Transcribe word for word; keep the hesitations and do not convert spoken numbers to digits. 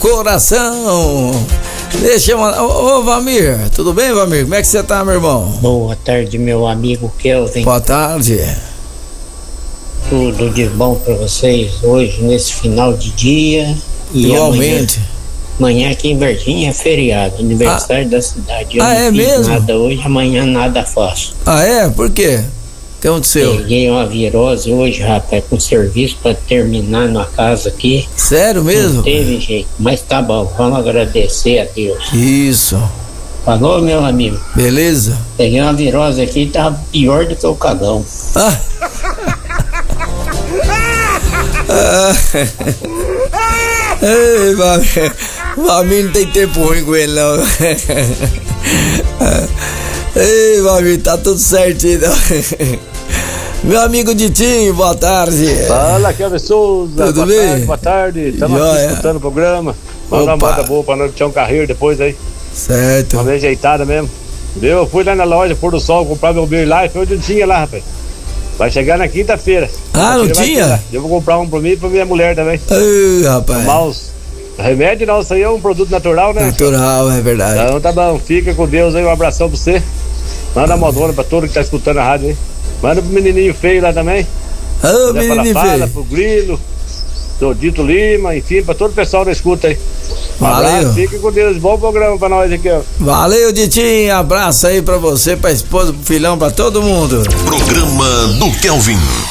coração. Deixa eu mandar. Ô, ô Valmir, tudo bem, Valmir? Como é que você tá, meu irmão? Boa tarde, meu amigo Kelvin. Boa tarde. Tudo de bom pra vocês hoje, nesse final de dia. E igualmente. Amanhã, amanhã aqui em Varginha é feriado, aniversário ah. da cidade. Eu ah, não é fiz mesmo? nada hoje, amanhã nada faço. Ah, é? Por quê? O que aconteceu? Peguei uma virose hoje, rapaz, com serviço pra terminar na casa aqui. Sério mesmo? Não teve jeito, mas tá bom, vamos agradecer a Deus. Isso. Falou, meu amigo? Beleza. Peguei uma virose aqui e tá pior do que o cagão. Ah. ah. Ei, Valmir. Valmir não tem tempo ruim com ele, não. Ei, Valmir, tá tudo certinho, não. Meu amigo Ditinho, boa tarde. Fala, Kelvin Souza. Tudo boa bem? Tarde, boa tarde. Estamos aqui Joia. escutando o programa. Manda uma moda boa pra nós, um carreiro depois aí. Certo. Uma vez ajeitada mesmo. Viu? Eu fui lá na loja, Pôr do Sol, comprar meu Beer Life. Hoje não tinha lá, rapaz. Vai chegar na quinta-feira. Ah, não tinha? Eu vou comprar um pra mim e pra minha mulher também. Ei, rapaz. Tomar os remédio, não, isso aí é um produto natural, né? Natural, é verdade. Então tá bom, fica com Deus aí, um abração pra você. Manda uma modona pra todo que tá escutando a rádio aí. Manda pro menininho feio lá também. Ô, menininho feio. Pro Grilo, pro Dito Lima, enfim, pra todo o pessoal da escuta aí. Um Valeu. Abraço, fique com Deus, bom programa pra nós aqui, ó. Valeu, Ditinho, abraço aí pra você, pra esposa, pro filhão, pra todo mundo. Programa do Kelvin.